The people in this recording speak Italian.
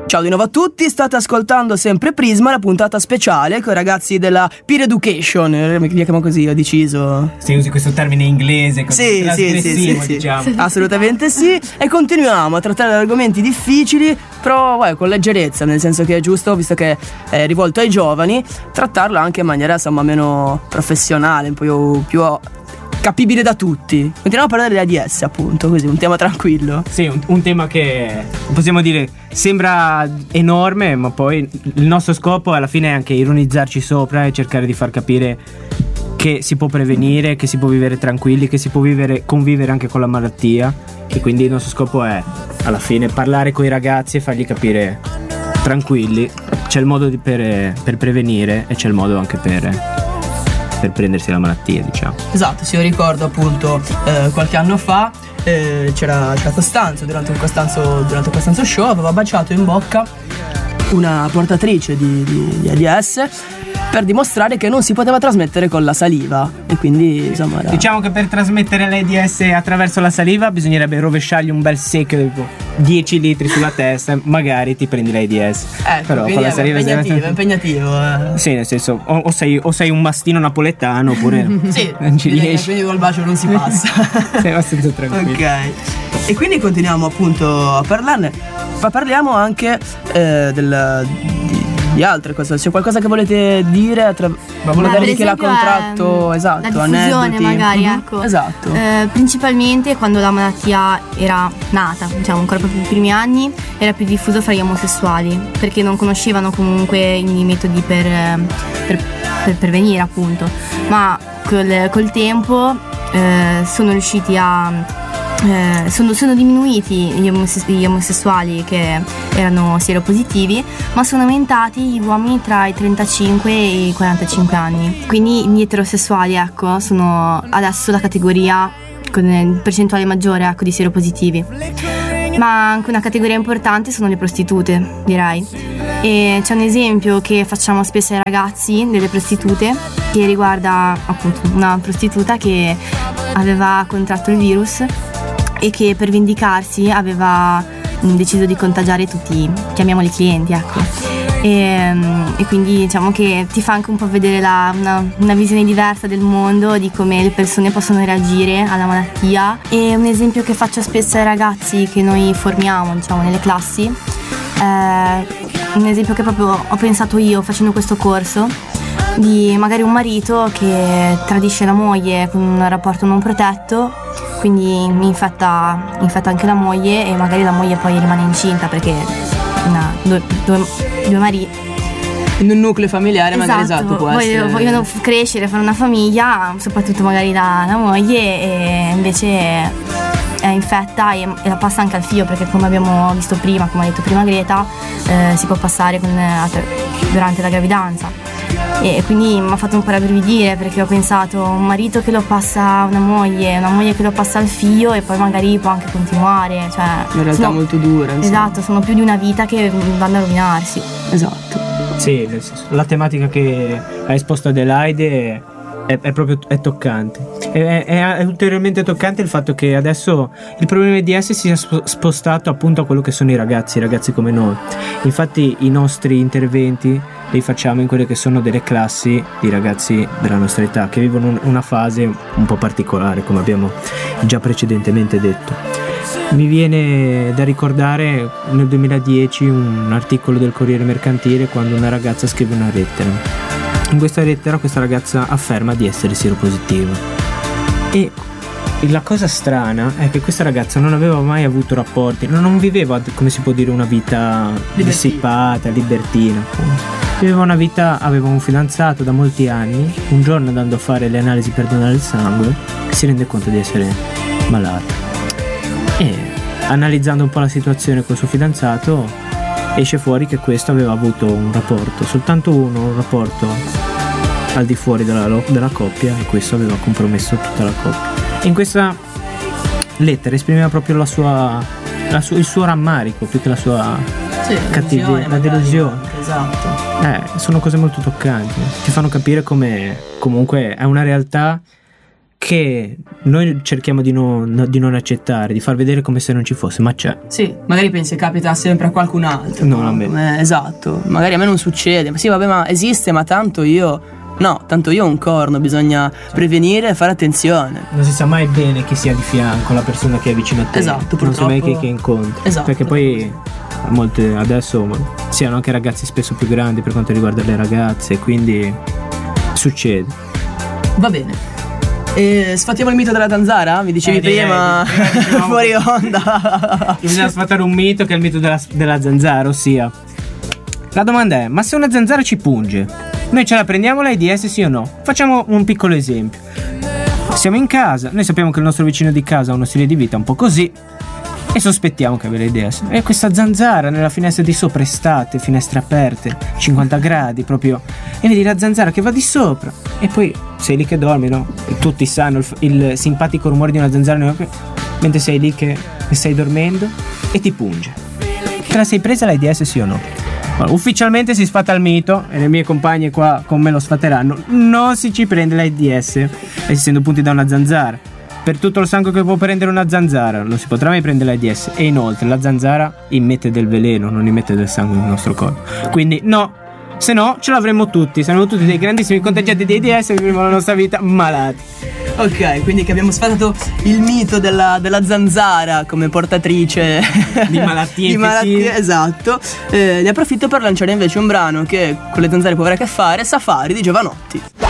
Ciao di nuovo a tutti, state ascoltando sempre Prisma, la puntata speciale con i ragazzi della Peer Education, mi chiamo così, ho deciso. Se usi questo termine inglese così trasgressivo, diciamo. Assolutamente sì, e continuiamo a trattare argomenti difficili, però con leggerezza, nel senso che è giusto, visto che è rivolto ai giovani, trattarlo anche in maniera insomma meno professionale, un po' più capibile da tutti. Continuiamo a parlare dell'AIDS, appunto, così un tema tranquillo. Sì, un tema che possiamo dire sembra enorme, ma poi il nostro scopo alla fine è anche ironizzarci sopra e cercare di far capire che si può prevenire, che si può vivere tranquilli, che si può convivere anche con la malattia. E quindi il nostro scopo è alla fine parlare con i ragazzi e fargli capire tranquilli, c'è il modo per prevenire e c'è il modo anche per prendersi la malattia, diciamo. Esatto, sì, io ricordo appunto qualche anno fa c'era Costanzo, durante il Costanzo Show aveva baciato in bocca una portatrice di AIDS per dimostrare che non si poteva trasmettere con la saliva, e quindi insomma diciamo che per trasmettere l'AIDS attraverso la saliva bisognerebbe rovesciargli un bel secchio di 10 litri sulla testa, magari ti prendi l'AIDS. Però con la saliva è impegnativo. Sì, nel senso o sei un mastino napoletano oppure sì, non ci riesci. Quindi col bacio non si passa. Sei abbastanza tranquillo. Ok. E quindi continuiamo appunto a parlarne, ma parliamo anche di altre cose. C'è qualcosa che volete dire magari di chi l'ha contratto? Esatto, la diffusione aneddoti. magari, ecco. Esatto. Principalmente quando la malattia era nata, diciamo ancora proprio nei primi anni, era più diffuso fra gli omosessuali, perché non conoscevano comunque i metodi per prevenire, appunto. Ma col tempo sono riusciti sono diminuiti gli omosessuali che erano sieropositivi, ma sono aumentati gli uomini tra i 35 e i 45 anni. Quindi gli eterosessuali, ecco, sono adesso la categoria con il percentuale maggiore, ecco, di sieropositivi. Ma anche una categoria importante sono le prostitute, direi. E c'è un esempio che facciamo spesso ai ragazzi delle prostitute, che riguarda appunto una prostituta che aveva contratto il virus e che per vendicarsi aveva deciso di contagiare tutti, chiamiamoli clienti, ecco. E quindi diciamo che ti fa anche un po' vedere una visione diversa del mondo, di come le persone possono reagire alla malattia. E un esempio che faccio spesso ai ragazzi che noi formiamo, diciamo, nelle classi, un esempio che proprio ho pensato io facendo questo corso, di magari un marito che tradisce la moglie con un rapporto non protetto, quindi mi infetta anche la moglie, e magari la moglie poi rimane incinta perché due mariti in un nucleo familiare, magari, esatto, può essere. Vogliono crescere, fare una famiglia, soprattutto magari la moglie, e invece è infetta e la passa anche al figlio, perché come abbiamo visto prima, come ha detto prima Greta, si può passare durante la gravidanza. E quindi mi ha fatto un po' rabbrividire, perché ho pensato, un marito che lo passa a una moglie che lo passa al figlio, e poi magari può anche continuare, cioè in realtà molto dura, insomma. Esatto, sono più di una vita che vanno a rovinarsi. Esatto. Sì, nel senso, la tematica che ha esposto Adelaide è proprio toccante. È ulteriormente toccante il fatto che adesso il problema AIDS sia spostato appunto a quello che sono i ragazzi come noi. Infatti i nostri interventi li facciamo in quelle che sono delle classi di ragazzi della nostra età, che vivono una fase un po' particolare, come abbiamo già precedentemente detto. Mi viene da ricordare nel 2010 un articolo del Corriere Mercantile, quando una ragazza scrive una lettera. In questa lettera questa ragazza afferma di essere sieropositiva, e la cosa strana è che questa ragazza non aveva mai avuto rapporti, non viveva, come si può dire, una vita dissipata, libertina, appunto. Aveva un fidanzato da molti anni. Un giorno, andando a fare le analisi per donare il sangue, si rende conto di essere malata, e analizzando un po' la situazione col suo fidanzato esce fuori che questo aveva avuto un rapporto, soltanto un rapporto al di fuori della coppia, e questo aveva compromesso tutta la coppia. E in questa lettera esprimeva proprio il suo rammarico, più che la sua cattiveria, la delusione. Esatto. Sono cose molto toccanti, ti fanno capire come comunque è una realtà che noi cerchiamo di non accettare, di far vedere come se non ci fosse, ma c'è. Sì, magari pensi che capita sempre a qualcun altro. Non a me. Esatto, magari a me non succede. Ma sì, vabbè, ma esiste, ma tanto io ho un corno, bisogna prevenire e fare attenzione. Non si sa mai bene chi sia di fianco, la persona che è vicino a te. Esatto, non purtroppo. si sa mai che incontri. Esatto. Perché poi molte adesso siano anche ragazzi spesso più grandi per quanto riguarda le ragazze, quindi succede. Va bene. Sfattiamo il mito della zanzara? Mi dicevi prima diciamo, fuori onda. Bisogna sfatare un mito che è il mito della zanzara, ossia la domanda è: ma se una zanzara ci punge, noi ce la prendiamo l'AIDS, sì o no? Facciamo un piccolo esempio. Siamo in casa, noi sappiamo che il nostro vicino di casa ha uno stile di vita un po' così e sospettiamo che abbia l'AIDS. E questa zanzara nella finestra di sopra, estate, finestre aperte, 50 gradi proprio, e vedi la zanzara che va di sopra e poi sei lì che dormi, no? E tutti sanno il simpatico rumore di una zanzara mentre sei lì che stai dormendo e ti punge. Te la sei presa l'AIDS, sì o no? Allora, ufficialmente si sfata il mito, e le mie compagne qua con me lo sfateranno: non si ci prende l'AIDS essendo punti da una zanzara. Per tutto il sangue che può prendere una zanzara non si potrà mai prendere l'AIDS, e inoltre la zanzara immette del veleno, non immette del sangue nel nostro corpo. Quindi no, se no ce l'avremmo tutti, saremmo tutti dei grandissimi contagiati di AIDS e vivremo la nostra vita malati. Ok, quindi che abbiamo sfatato il mito della zanzara come portatrice di malattie, esatto. Ne approfitto per lanciare invece un brano che con le zanzare può avere a che fare, Safari di Giovanotti.